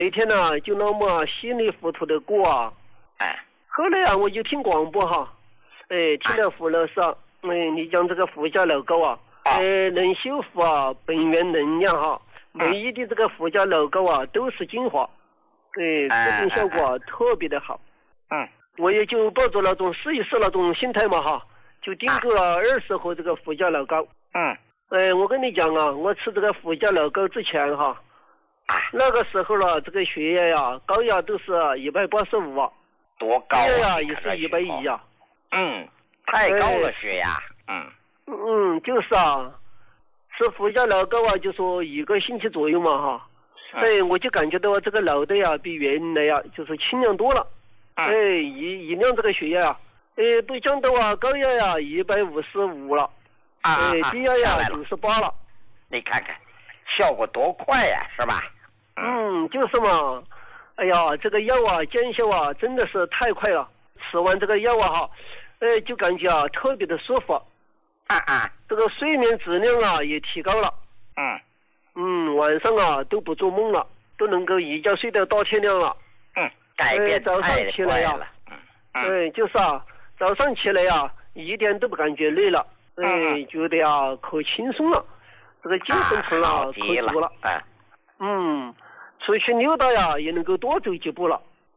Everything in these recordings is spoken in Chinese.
那天呢就那么稀里糊涂的过啊。后来啊我就听广播哈，听到胡老师你讲这个胡椒老膏啊，能修复啊本源能量哈，每一滴这个胡椒老膏啊都是精华，这种效果特别的好。我也就抱着那种试一试那种心态嘛哈，就订购了20盒这个胡椒老膏。我跟你讲啊，我吃这个胡椒老膏之前哈，那个时候了，这个血压呀、高压都是185啊， 多高啊！ 血压也是110啊。 太高了血压。 就是啊，吃胡椒老膏啊，就说1个星期左右嘛哈。我就感觉到这个脑袋呀比原来呀就是清亮多了。一量这个血压都降到高压呀155了，低压呀98了。 你看看，效果多快呀，是吧？ 就是嘛。哎呀，这个药啊见效啊真的是太快了。吃完这个药啊哈，就感觉啊特别的舒服。这个睡眠质量啊也提高了。晚上啊都不做梦了，都能够一觉睡到大天亮了。 改变早上起来呀，就是啊，早上起来呀，一点都不感觉累了，觉得呀可轻松了，这个精神头啊可足了。出去溜达呀也能够多走几步了。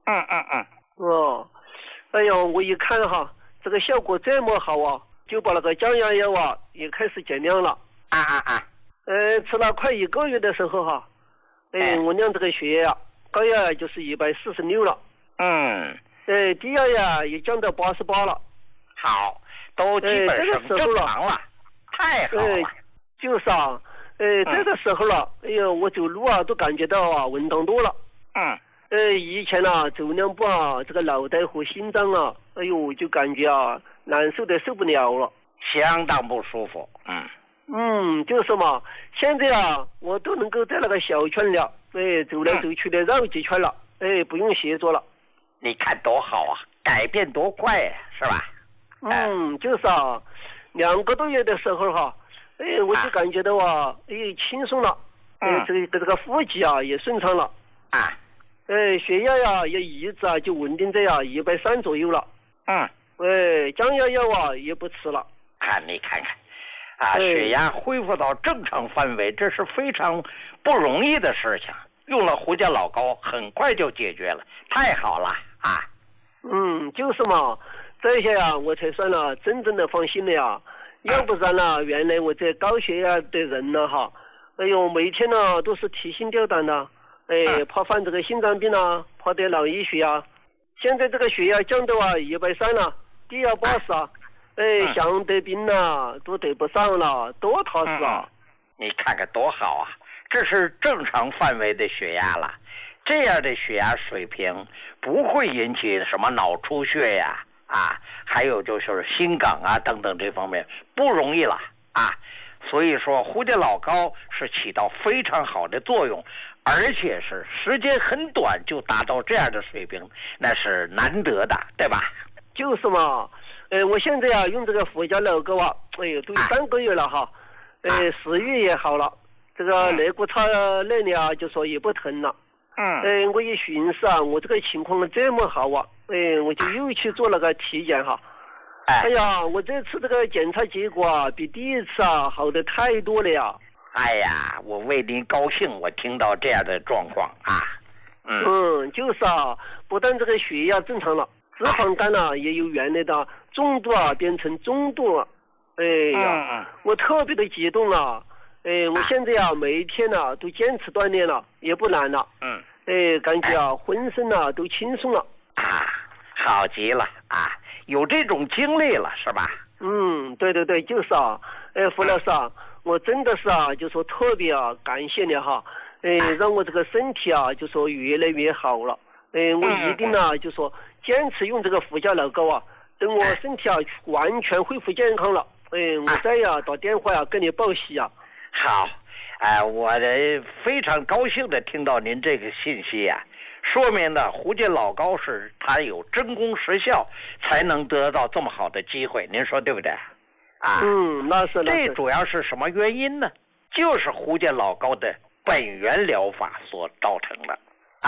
哎呀，我一看哈，这个效果这么好啊，就把那个降压药啊也开始减量了。吃了快1个月的时候哈，我量这个血压高压就是146了。低压呀也降到88了。 好，都基本上正常了。太好了。 就是啊，这个时候了，哎呀，我走路啊都感觉到啊稳当多了。以前啊走两步啊，这个脑袋和心脏啊，哎呦就感觉啊难受的受不了了， 相当不舒服。 就是嘛，现在啊我都能够在那个小圈了，走来走去的绕几圈了，不用协作了。 你看多好啊，改变多快呀，是吧？ 就是啊，2个多月的时候哈，我就感觉到啊，轻松了，这个呼吸啊也顺畅了。血压呀也一直啊就稳定在130左右了。降压药啊也不吃了。 你看看，血压恢复到正常范围，这是非常不容易的事情。用了胡椒老膏，很快就解决了，太好了啊！ 就是嘛，这些呀，我才算了真正的放心了呀。要不然呢，原来我这高血压的人呢哈，哎呦，每天呢都是提心吊胆的，怕犯这个心脏病啊，怕得脑溢血啊。现在这个血压降到130了，低压80啊，想得病啊都得不上了，多踏实啊！ 你看看多好啊！这是正常范围的血压了，这样的血压水平不会引起什么脑出血呀，还有就是心梗啊等等这方面不容易了啊。所以说胡椒老膏是起到非常好的作用，而且是时间很短就达到这样的水平，那是难得的，对吧？ 就是嘛，我现在用这个胡椒老膏啊，都有3个月了哈，食欲也好了。这个肋骨叉那里就说也不疼了。我一寻思啊，我这个情况这么好啊，我就又去做了个体检哈。哎呀，我这次这个检查结果比第一次好的太多了呀。 哎呀，我为您高兴，我听到这样的状况啊。 就是啊，不但这个血压正常了，脂肪肝也由原来的重度变成中度了。我特别的激动啊。我现在每天都坚持锻炼了，也不难了。感觉浑身都轻松了。 好极了啊！有这种经历了是吧？ 对，就是啊。胡老师我真的是就说特别感谢你哈。让我这个身体就说越来越好了。我一定就说坚持用这个胡椒老膏等我身体完全恢复健康了，我再打电话跟你报喜啊。 好，我非常高兴的听到您这个信息说明呢胡椒老膏是它有真功实效，才能得到这么好的机会，您说对不对？ 那是。 这主要是什么原因呢？就是胡椒老膏的本源疗法所造成的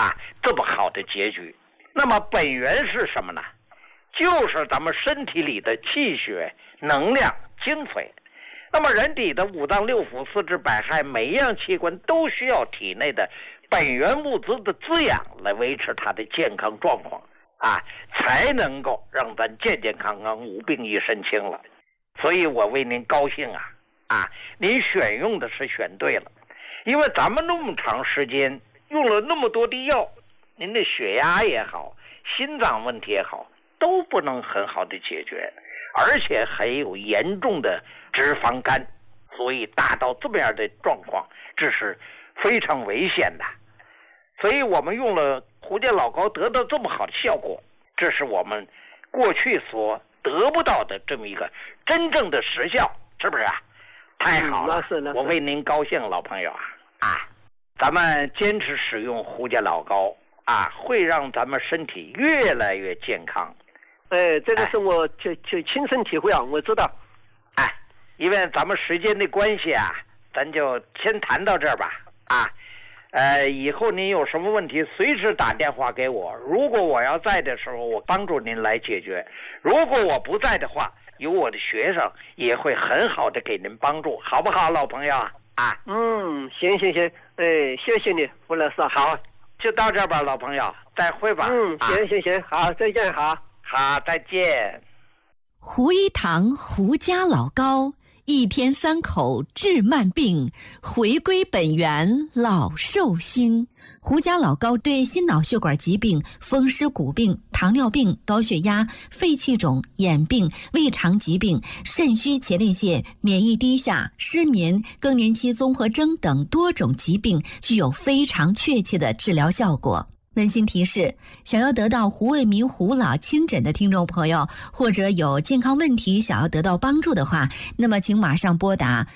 这么好的结局。那么本源是什么呢？就是咱们身体里的气血、能量、精髓。那么人体的五脏六腑、四肢百骸，每一样器官都需要体内的本源物质的滋养来维持它的健康状况啊，才能够让咱健健康康、无病一身轻了。所以我为您高兴啊，您选用的是选对了，因为咱们那么长时间用了那么多的药，您的血压也好，心脏问题也好，都不能很好的解决，而且还有严重的脂肪肝，所以达到这么样的状况，这是非常危险的。所以我们用了胡家老膏得到这么好的效果，这是我们过去所得不到的这么一个真正的实效，是不是啊？太好了，我为您高兴，老朋友啊！咱们坚持使用胡家老膏啊，会让咱们身体越来越健康。 这个是我就亲身体会啊，我知道。 因为咱们时间的关系啊，咱就先谈到这儿吧以后您有什么问题随时打电话给我，如果我要在的时候，我帮助您来解决；如果我不在的话，有我的学生也会很好的给您帮助，好不好，老朋友行，谢谢你，胡老师。 好，就到这儿吧，老朋友，再会吧。 行，好，再见，好， 再见。 胡一堂胡家老膏，1天3口治慢病，回归本源老寿星。胡家老膏对心脑血管疾病、风湿骨病、糖尿病、高血压、肺气肿、眼病、胃肠疾病、肾虚前列腺、免疫低下、失眠、更年期综合征等多种疾病具有非常确切的治疗效果。温馨提示：想要得到胡卫民胡老亲诊的听众朋友，或者有健康问题想要得到帮助的话，那么请马上拨打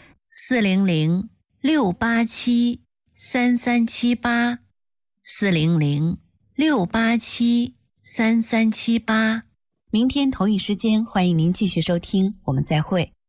400-687-3378 400-687-3378。明天同一时间，欢迎您继续收听，我们再会。